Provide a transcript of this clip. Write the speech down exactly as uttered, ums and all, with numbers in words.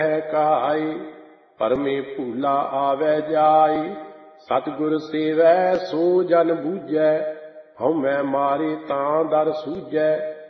काई परमे भूला आवे जाई। सतगुर सेवै सो जन बूझै हउमੈ मारे तां दर सूझै।